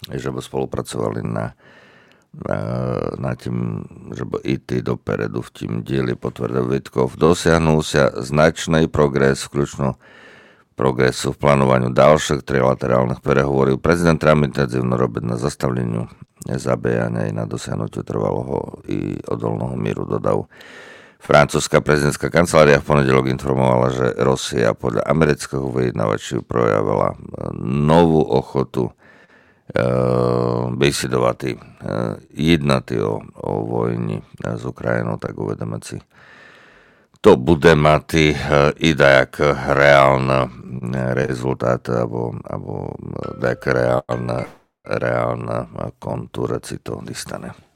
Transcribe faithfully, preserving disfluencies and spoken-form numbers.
že by spolupracovali na, na, na tým, že by ísť dopredu v tým dieli potvrda Vitkov. Dosiahnu sa značný progres, vključno progresu v plánovanju ďalších trilaterálnych prehovorov. Prezident Trump intenzívno robí na zastavljenju zabijanja i na dosiahnutiu trvalého i odolného míru, dodal. Francúzska prezidentská kancelária v ponedeľok informovala, že Rusia podľa amerického vyjednávača projavila novú ochotu e, besedovať, e, jednať o, o vojni s Ukrajinou, tak uvedeme si. To bude mať e, i dajak reálna rezultát, alebo, alebo dajak reálna, reálna kontúra si to dostane.